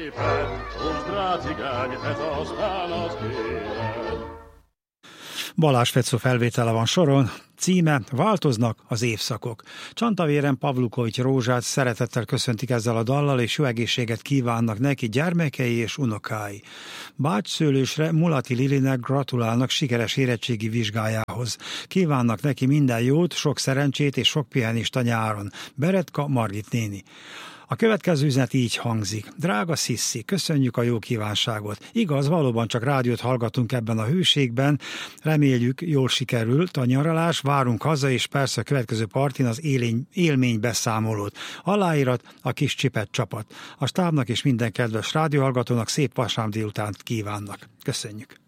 Balázs Fecó felvétele van soron, címe Változnak az évszakok. Csantavéren Pavlukovics Rózsát szeretettel köszöntik ezzel a dallal, és jó egészséget kívánnak neki gyermekei és unokái. Bácsszőlősre Mulati Lilinek gratulálnak sikeres érettségi vizsgájához. Kívánnak neki minden jót, sok szerencsét és sok pihenést a nyáron. Beretka Margit néni. A következő üzenet így hangzik. Drága Sziszi, köszönjük a jó kívánságot. Igaz, valóban csak rádiót hallgatunk ebben a hőségben. Reméljük, jól sikerült a nyaralás, várunk haza, és persze a következő partin az élmény beszámolót. Aláírat a kis Csipet csapat. A stábnak és minden kedves rádióhallgatónak szép vasárnap délutánt kívánnak. Köszönjük.